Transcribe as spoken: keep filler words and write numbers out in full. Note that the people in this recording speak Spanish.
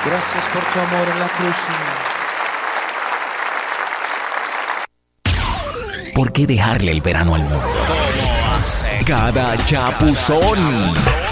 Gracias por tu amor en la cruz, Señor. ¿Por qué dejarle el verano al mundo? Cada chapuzón.